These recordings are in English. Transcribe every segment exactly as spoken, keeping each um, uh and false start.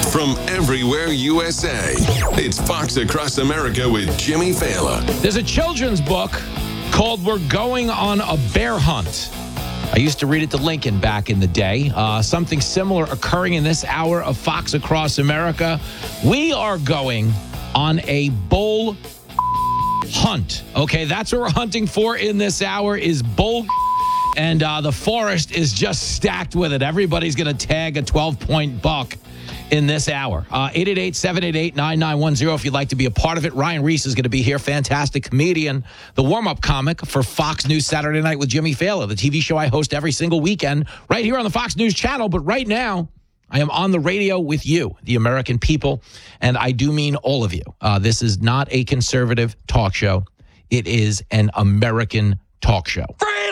from everywhere U S A. It's Fox Across America with Jimmy Fallon. There's a children's book called We're Going on a Bear Hunt. I used to read it to Lincoln back in the day. Uh, something similar occurring in this hour of Fox Across America. We are going on a bull hunt. Okay, that's what we're hunting for in this hour is bull. And uh, the forest is just stacked with it. Everybody's going to tag a twelve-point buck in this hour. Uh, eight eight eight, seven eight eight, nine nine one zero if you'd like to be a part of it. Ryan Reese is going to be here. Fantastic comedian. The warm-up comic for Fox News Saturday Night with Jimmy Fallon, the T V show I host every single weekend right here on the Fox News channel. But right now, I am on the radio with you, the American people, and I do mean all of you. Uh, this is not a conservative talk show. It is an American talk show.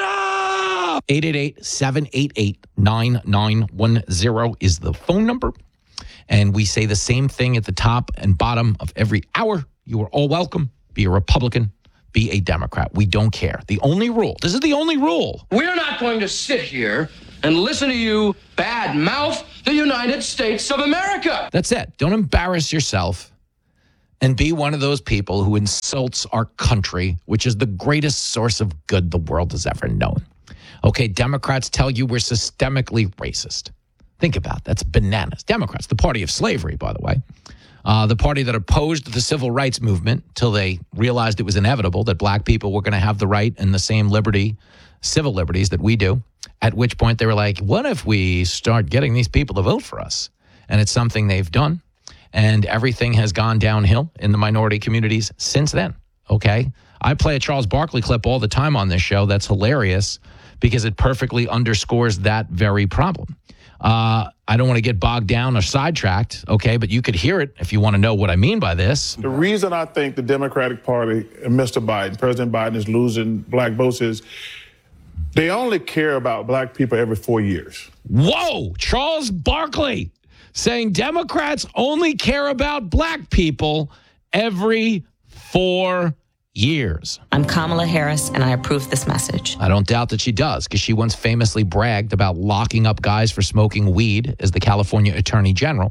Freedom! eight eight eight, seven eight eight, nine nine one zero is the phone number. And we say the same thing at the top and bottom of every hour. You are all welcome. Be a Republican. Be a Democrat. We don't care. The only rule, this is the only rule. We're not going to sit here and listen to you bad mouth the United States of America. That's it. Don't embarrass yourself and be one of those people who insults our country, which is the greatest source of good the world has ever known. Okay, Democrats tell you we're systemically racist. Think about it. That's bananas. Democrats, the party of slavery, by the way. Uh, the party that opposed the civil rights movement till they realized it was inevitable that black people were going to have the right and the same liberty, civil liberties that we do. At which point they were like, what if we start getting these people to vote for us? And it's something they've done. And everything has gone downhill in the minority communities since then. Okay? I play a Charles Barkley clip all the time on this show. That's hilarious because it perfectly underscores that very problem. Uh, I don't want to get bogged down or sidetracked, okay, but you could hear it if you want to know what I mean by this. The reason I think the Democratic Party and Mister Biden, President Biden, is losing black votes is they only care about black people every four years. Whoa, Charles Barkley saying Democrats only care about black people every four years. I'm Kamala Harris, and I approve this message. I don't doubt that she does, because she once famously bragged about locking up guys for smoking weed as the California Attorney General,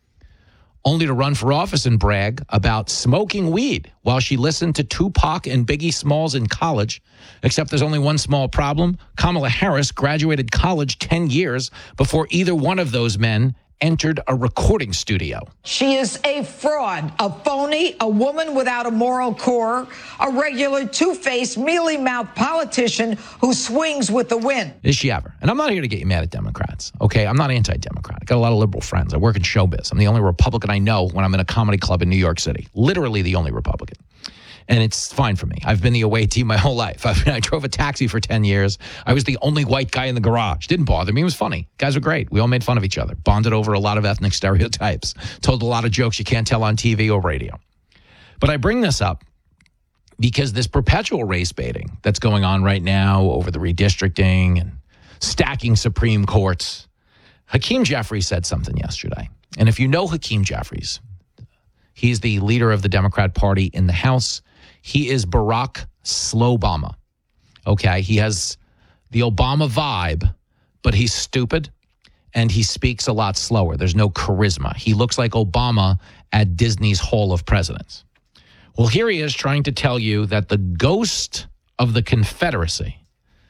only to run for office and brag about smoking weed while she listened to Tupac and Biggie Smalls in college. Except there's only one small problem. Kamala Harris graduated college ten years before either one of those men entered a recording studio. She is a fraud, a phony, a woman without a moral core, a regular two-faced, mealy-mouthed politician who swings with the wind. Is she ever? And I'm not here to get you mad at Democrats, okay? I'm not anti-Democrat. I got a lot of liberal friends. I work in showbiz. I'm the only Republican I know when I'm in a comedy club in New York City. Literally the only Republican. And it's fine for me. I've been the away team my whole life. I, mean, I drove a taxi for ten years. I was the only white guy in the garage. Didn't bother me. It was funny. Guys were great. We all made fun of each other. Bonded over a lot of ethnic stereotypes. Told a lot of jokes you can't tell on T V or radio. But I bring this up because this perpetual race baiting that's going on right now over the redistricting and stacking Supreme Courts. Hakeem Jeffries said something yesterday. And if you know Hakeem Jeffries, he's the leader of the Democrat Party in the House. He is Barack Slowbama. Okay, he has the Obama vibe, but he's stupid and he speaks a lot slower. There's no charisma. He looks like Obama at Disney's Hall of Presidents. Well, here he is trying to tell you that the ghost of the Confederacy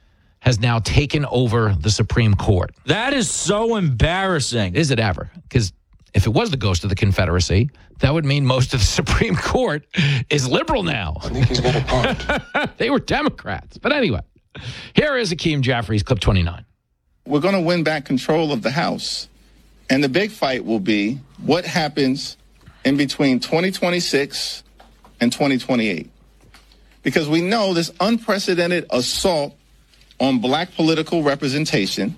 has now taken over the Supreme Court. That is so embarrassing. Is it ever? Because if it was the ghost of the Confederacy, that would mean most of the Supreme Court is liberal now. I think he's got a point. They were Democrats. But anyway, here is Hakeem Jeffries, clip twenty-nine. We're going to win back control of the House. And the big fight will be what happens in between twenty twenty-six and twenty twenty-eight. Because we know this unprecedented assault on black political representation,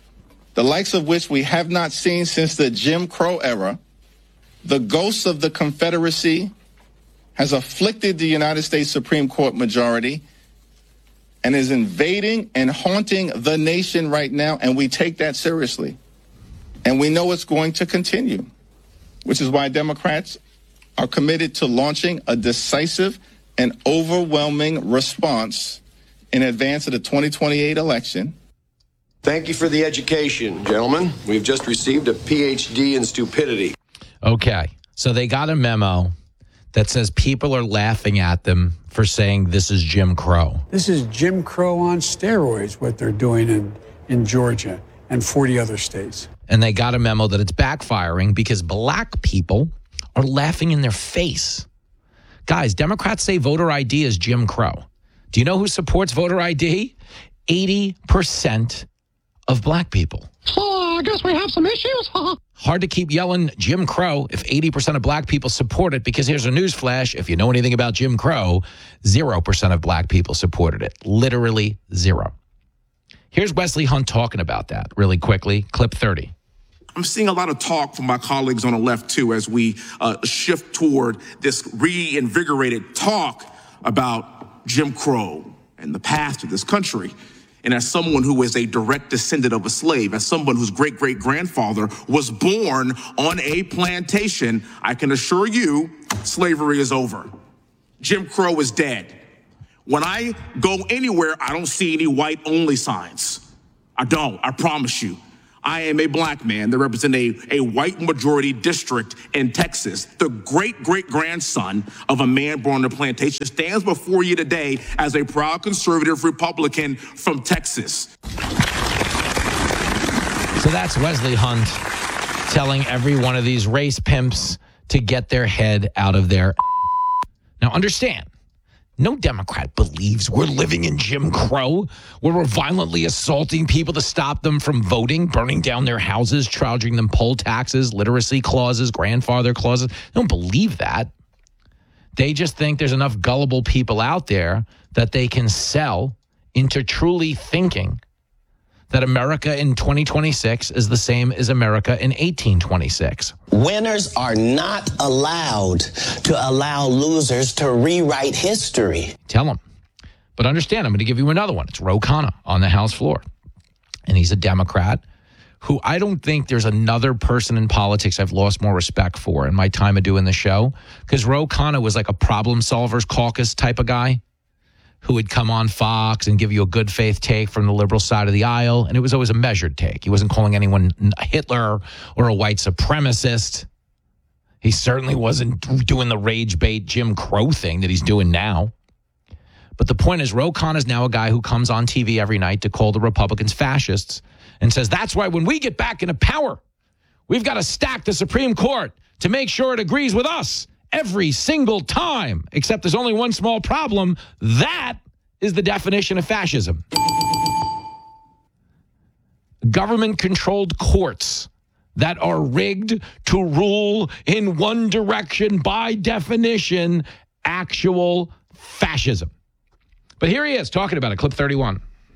the likes of which we have not seen since the Jim Crow era, the ghost of the Confederacy has afflicted the United States Supreme Court majority and is invading and haunting the nation right now, and we take that seriously. And we know it's going to continue, which is why Democrats are committed to launching a decisive and overwhelming response in advance of the twenty twenty-eight election. Thank you for the education, gentlemen. We've just received a P H D in stupidity. Okay. So they got a memo that says people are laughing at them for saying this is Jim Crow. This is Jim Crow on steroids, what they're doing in, in Georgia and forty other states. And they got a memo that it's backfiring because black people are laughing in their face. Guys, Democrats say voter I D is Jim Crow. Do you know who supports voter I D? eighty percent of black people. Oh, I guess we have some issues. Hard to keep yelling Jim Crow if eighty percent of black people support it, because here's a news flash. If you know anything about Jim Crow, zero percent of black people supported it. Literally zero. Here's Wesley Hunt talking about that really quickly. Clip thirty. I'm seeing a lot of talk from my colleagues on the left, too, as we uh, shift toward this reinvigorated talk about Jim Crow and the past of this country. And as someone who is a direct descendant of a slave, as someone whose great-great-grandfather was born on a plantation, I can assure you slavery is over. Jim Crow is dead. When I go anywhere, I don't see any white-only signs. I don't, I promise you. I am a black man that represents a, a white majority district in Texas. The great-great-grandson of a man born on a plantation stands before you today as a proud conservative Republican from Texas. So that's Wesley Hunt telling every one of these race pimps to get their head out of their. Now understand, no Democrat believes we're living in Jim Crow, where we're violently assaulting people to stop them from voting, burning down their houses, charging them poll taxes, literacy clauses, grandfather clauses. They don't believe that. They just think there's enough gullible people out there that they can sell into truly thinking that America in twenty twenty-six is the same as America in eighteen twenty-six. Winners are not allowed to allow losers to rewrite history. Tell them. But understand, I'm going to give you another one. It's Ro Khanna on the House floor. And he's a Democrat who I don't think there's another person in politics I've lost more respect for in my time of doing the show. Because Ro Khanna was like a problem solvers caucus type of guy who would come on Fox and give you a good faith take from the liberal side of the aisle. And it was always a measured take. He wasn't calling anyone Hitler or a white supremacist. He certainly wasn't doing the rage bait Jim Crow thing that he's doing now. But the point is, Ro Khanna is now a guy who comes on T V every night to call the Republicans fascists and says, that's why when we get back into power, we've got to stack the Supreme Court to make sure it agrees with us every single time, except there's only one small problem. That is the definition of fascism. Government-controlled courts that are rigged to rule in one direction, by definition, actual fascism. But here he is talking about it, clip thirty-one.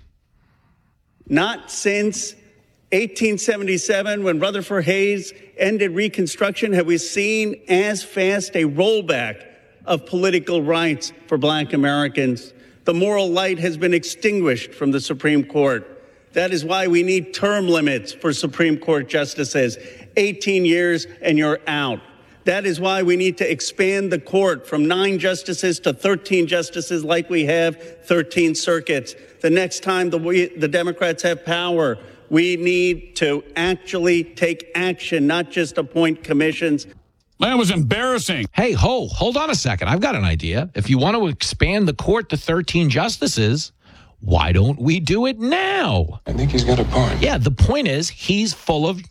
Not since eighteen seventy-seven, when Rutherford Hayes ended Reconstruction, have we seen as fast a rollback of political rights for black Americans. The moral light has been extinguished from the Supreme Court. That is why we need term limits for Supreme Court justices. eighteen years and you're out. That is why we need to expand the court from nine justices to thirteen justices, like we have thirteen circuits. The next time the, we, the Democrats have power, we need to actually take action, not just appoint commissions. That was embarrassing. Hey, ho, hold on a second. I've got an idea. If you want to expand the court to thirteen justices, why don't we do it now? I think he's got a point. Yeah, the point is he's full of.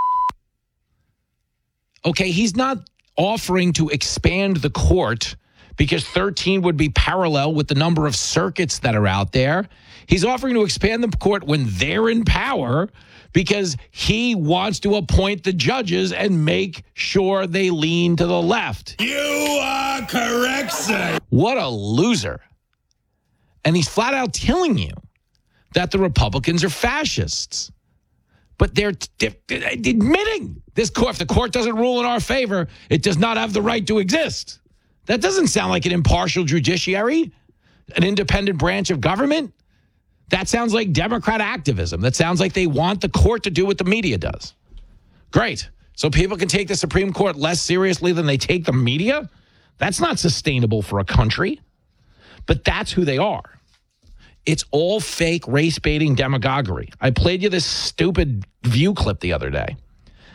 Okay, he's not offering to expand the court because thirteen would be parallel with the number of circuits that are out there. He's offering to expand the court when they're in power because he wants to appoint the judges and make sure they lean to the left. You are correct, sir. What a loser. And he's flat out telling you that the Republicans are fascists. But they're, they're, they're admitting this court, if the court doesn't rule in our favor, it does not have the right to exist. That doesn't sound like an impartial judiciary, an independent branch of government. That sounds like Democrat activism. That sounds like they want the court to do what the media does. Great. So people can take the Supreme Court less seriously than they take the media? That's not sustainable for a country. But that's who they are. It's all fake race-baiting demagoguery. I played you this stupid View clip the other day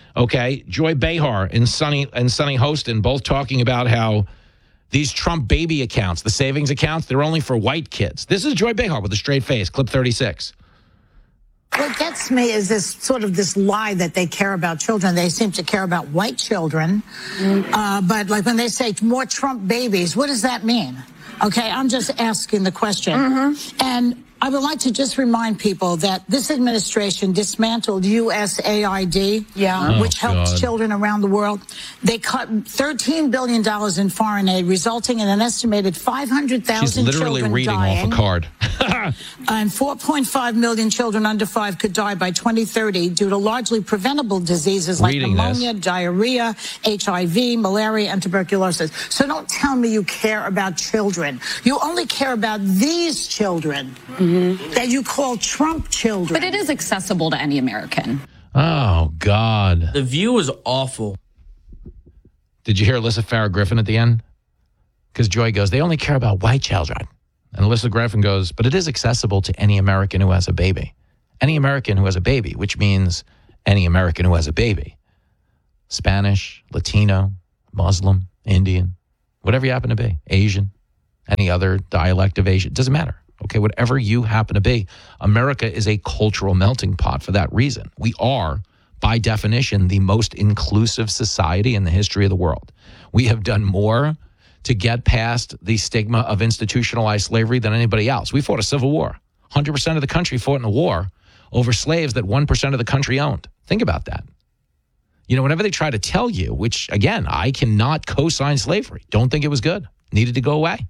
Okay, Joy Behar and Sunny and Sunny Hostin both talking about how these Trump baby accounts, the savings accounts, they're only for white kids. This is Joy Behar with a straight face, clip thirty-six. What gets me is this sort of this lie that they care about children. They seem to care about white children. Uh, but like when they say more Trump babies, what does that mean? Okay, I'm just asking the question. Mm-hmm. And I would like to just remind people that this administration dismantled U S A I D, yeah, oh, which helps God. children around the world. They cut thirteen billion dollars in foreign aid, resulting in an estimated five hundred thousand children dying. She's literally reading off a card. And four point five million children under five could die by twenty thirty due to largely preventable diseases like reading pneumonia, this. diarrhea, H I V, malaria, and tuberculosis. So don't tell me you care about children. You only care about these children. Mm-hmm. That you call Trump children. But it is accessible to any American. Oh, God. The View is awful. Did you hear Alyssa Farah Griffin at the end? Because Joy goes, they only care about white children. And Alyssa Griffin goes, but it is accessible to any American who has a baby. Any American who has a baby, which means any American who has a baby. Spanish, Latino, Muslim, Indian, whatever you happen to be, Asian, any other dialect of Asian, doesn't matter. Okay, whatever you happen to be, America is a cultural melting pot for that reason. We are, by definition, the most inclusive society in the history of the world. We have done more to get past the stigma of institutionalized slavery than anybody else. We fought a civil war. one hundred percent of the country fought in a war over slaves that one percent of the country owned. Think about that. You know, whenever they try to tell you, which, again, I cannot co-sign slavery. Don't think it was good. Needed to go away.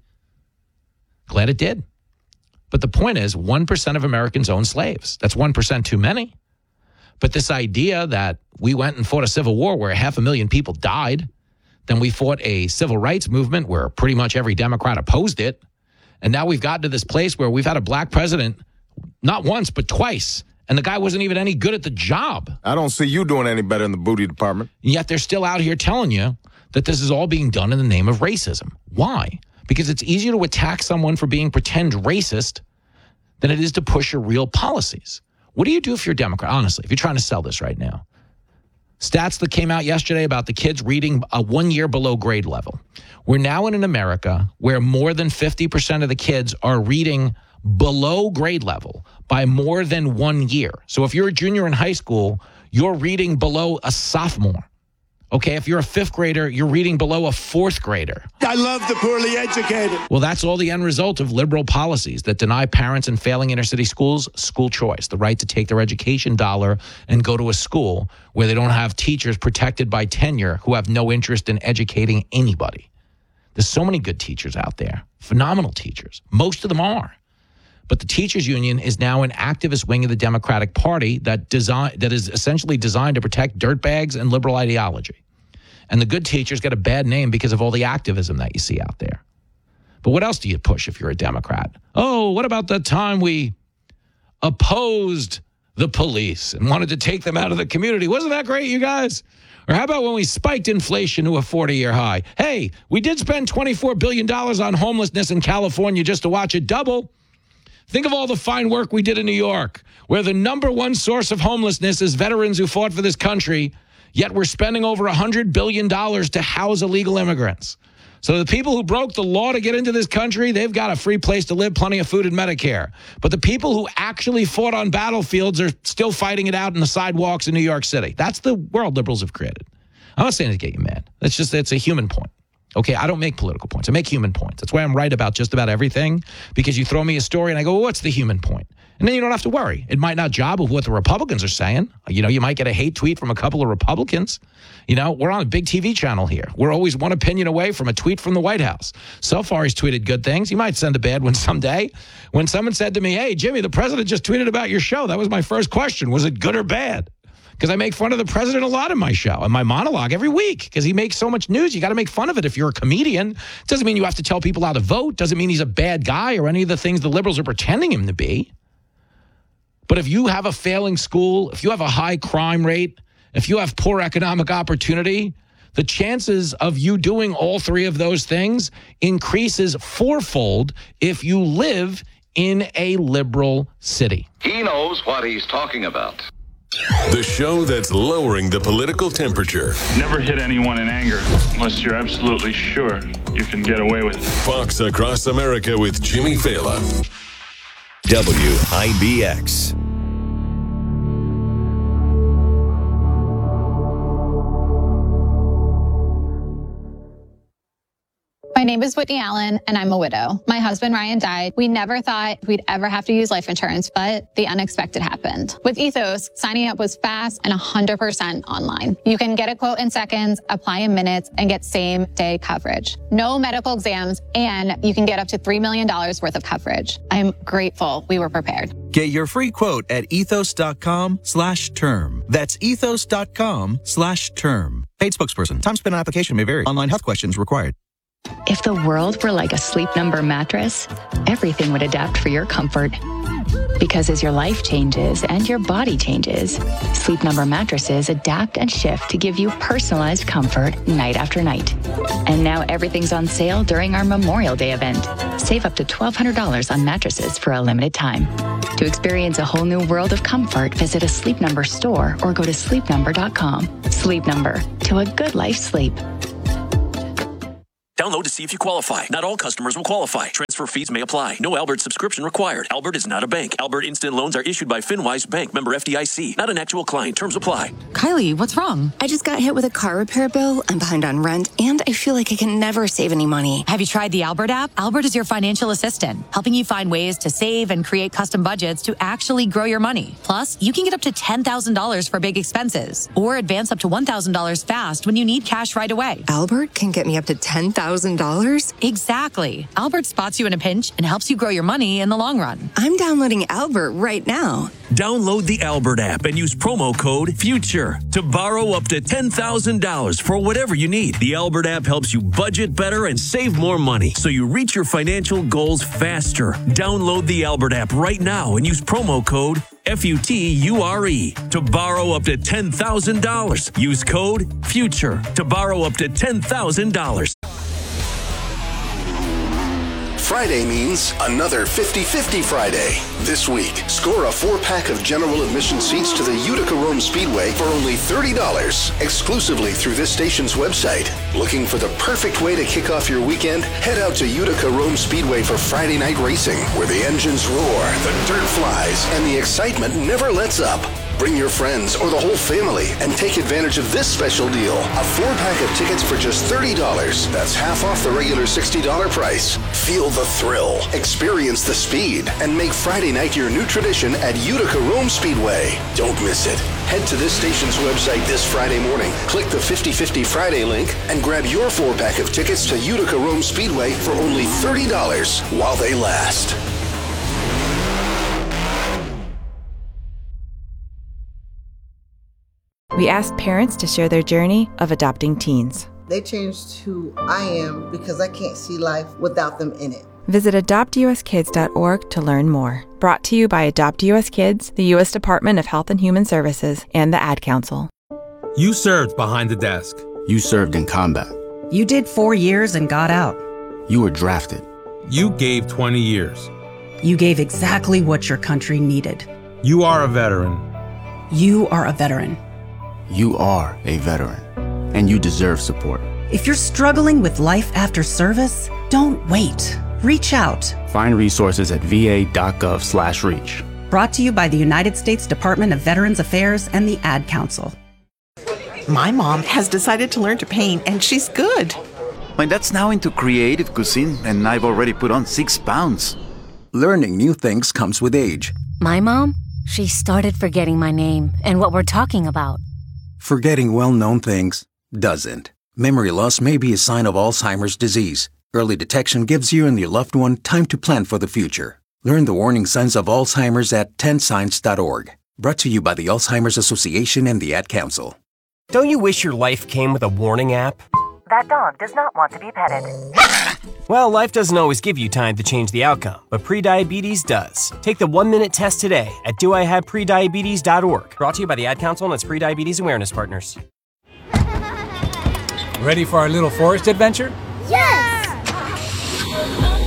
Glad it did. But the point is, one percent of Americans own slaves. That's one percent too many. But this idea that we went and fought a civil war where half a million people died, then we fought a civil rights movement where pretty much every Democrat opposed it, and now we've gotten to this place where we've had a black president not once, but twice, and the guy wasn't even any good at the job. I don't see you doing any better in the booty department. And yet they're still out here telling you that this is all being done in the name of racism. Why? Because it's easier to attack someone for being pretend racist than it is to push your real policies. What do you do if you're a Democrat? Honestly, if you're trying to sell this right now. Stats that came out yesterday about the kids reading a one year below grade level. We're now in an America where more than fifty percent of the kids are reading below grade level by more than one year. So if you're a junior in high school, you're reading below a sophomore. Okay, if you're a fifth grader, you're reading below a fourth grader. I love the poorly educated. Well, that's all the end result of liberal policies that deny parents in failing inner city schools school choice, the right to take their education dollar and go to a school where they don't have teachers protected by tenure who have no interest in educating anybody. There's so many good teachers out there, phenomenal teachers. Most of them are. But the teachers union is now an activist wing of the Democratic Party that design that is essentially designed to protect dirtbags and liberal ideology. And the good teachers get a bad name because of all the activism that you see out there. But what else do you push if you're a Democrat? Oh, what about the time we opposed the police and wanted to take them out of the community? Wasn't that great, you guys? Or how about when we spiked inflation to a forty-year high? Hey, we did spend twenty-four billion dollars on homelessness in California just to watch it double. Think of all the fine work we did in New York, where the number one source of homelessness is veterans who fought for this country, yet we're spending over one hundred billion dollars to house illegal immigrants. So the people who broke the law to get into this country, they've got a free place to live, plenty of food and Medicare. But the people who actually fought on battlefields are still fighting it out in the sidewalks in New York City. That's the world liberals have created. I'm not saying to get you mad. That's just, it's a human point. Okay, I don't make political points. I make human points. That's why I'm right about just about everything, because you throw me a story and I go, well, what's the human point? And then you don't have to worry. It might not jibe with what the Republicans are saying. You know, you might get a hate tweet from a couple of Republicans. You know, we're on a big T V channel here. We're always one opinion away from a tweet from the White House. So far, he's tweeted good things. He might send a bad one someday. When someone said to me, hey, Jimmy, the president just tweeted about your show. That was my first question. Was it good or bad? Because I make fun of the president a lot in my show and my monologue every week because he makes so much news. You got to make fun of it if you're a comedian. Doesn't mean you have to tell people how to vote. Doesn't mean he's a bad guy or any of the things the liberals are pretending him to be. But if you have a failing school, if you have a high crime rate, if you have poor economic opportunity, the chances of you doing all three of those things increases fourfold if you live in a liberal city. He knows what he's talking about. The show that's lowering the political temperature. Never hit anyone in anger unless you're absolutely sure you can get away with it. Fox Across America with Jimmy Fallon. W I B X. My name is Whitney Allen, and I'm a widow. My husband, Ryan, died. We never thought we'd ever have to use life insurance, but the unexpected happened. With Ethos, signing up was fast and one hundred percent online. You can get a quote in seconds, apply in minutes, and get same-day coverage. No medical exams, and you can get up to three million dollars worth of coverage. I'm grateful we were prepared. Get your free quote at ethos.com slash term. That's ethos.com slash term. Paid spokesperson. Time spent on application may vary. Online health questions required. If the world were like a Sleep Number mattress, everything would adapt for your comfort. Because as your life changes and your body changes, Sleep Number mattresses adapt and shift to give you personalized comfort night after night. And now everything's on sale during our Memorial Day event. Save up to twelve hundred dollars on mattresses for a limited time. To experience a whole new world of comfort, visit a Sleep Number store or go to sleep number dot com. Sleep Number, to a good life sleep. Download to see if you qualify. Not all customers will qualify. Transfer fees may apply. No Albert subscription required. Albert is not a bank. Albert Instant Loans are issued by FinWise Bank, member F D I C. Not an actual client. Terms apply. Kylie, what's wrong? I just got hit with a car repair bill. I'm behind on rent, and I feel like I can never save any money. Have you tried the Albert app? Albert is your financial assistant, helping you find ways to save and create custom budgets to actually grow your money. Plus, you can get up to ten thousand dollars for big expenses, or advance up to one thousand dollars fast when you need cash right away. Albert can get me up to ten thousand dollars? Exactly. Albert spots you in a pinch and helps you grow your money in the long run. I'm downloading Albert right now. Download the Albert app and use promo code FUTURE to borrow up to ten thousand dollars for whatever you need. The Albert app helps you budget better and save more money so you reach your financial goals faster. Download the Albert app right now and use promo code F U T U R E to borrow up to ten thousand dollars. Use code FUTURE to borrow up to ten thousand dollars. Friday means another fifty-fifty Friday. This week, score a four-pack of general admission seats to the Utica Rome Speedway for only thirty dollars, exclusively through this station's website. Looking for the perfect way to kick off your weekend? Head out to Utica Rome Speedway for Friday night racing, where the engines roar, the dirt flies, and the excitement never lets up. Bring your friends or the whole family and take advantage of this special deal. A four-pack of tickets for just thirty dollars. That's half off the regular sixty dollars price. Feel the thrill, experience the speed, and make Friday night your new tradition at Utica Rome Speedway. Don't miss it. Head to this station's website this Friday morning, click the fifty-fifty Friday link, and grab your four-pack of tickets to Utica Rome Speedway for only thirty dollars while they last. We asked parents to share their journey of adopting teens. They changed who I am because I can't see life without them in it. Visit adopt u s kids dot org to learn more. Brought to you by Adopt U S Kids, the U S Department of Health and Human Services, and the Ad Council. You served behind the desk. You served in combat. You did four years and got out. You were drafted. You gave twenty years. You gave exactly what your country needed. You are a veteran. You are a veteran. You are a veteran, and you deserve support. If you're struggling with life after service, don't wait. Reach out. Find resources at va.gov slash reach. Brought to you by the United States Department of Veterans Affairs and the Ad Council. My mom has decided to learn to paint, and she's good. My dad's now into creative cuisine, and I've already put on six pounds. Learning new things comes with age. My mom, she started forgetting my name and what we're talking about. Forgetting well-known things doesn't. Memory loss may be a sign of Alzheimer's disease. Early detection gives you and your loved one time to plan for the future. Learn the warning signs of Alzheimer's at ten signs dot org. Brought to you by the Alzheimer's Association and the Ad Council. Don't you wish your life came with a warning app? That dog does not want to be petted. Well, life doesn't always give you time to change the outcome, but prediabetes does. Take the one-minute test today at do I have prediabetes dot org. Brought to you by the Ad Council and its Prediabetes Awareness Partners. Ready for our little forest adventure? Yes!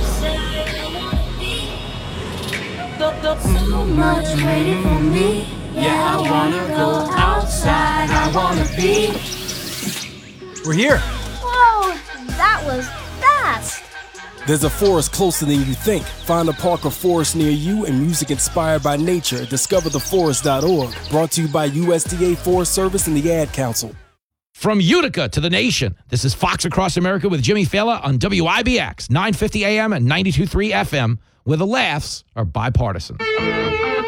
So much waiting for me. Yeah, I wanna go outside. I wanna be. We're here. Whoa, that was fast. There's a forest closer than you think. Find a park or forest near you and music inspired by nature at discover the forest dot org. Brought to you by U S D A Forest Service and the Ad Council. From Utica to the nation, this is Fox Across America with Jimmy Fallon on W I B X, nine fifty A M and ninety-two point three F M, where the laughs are bipartisan.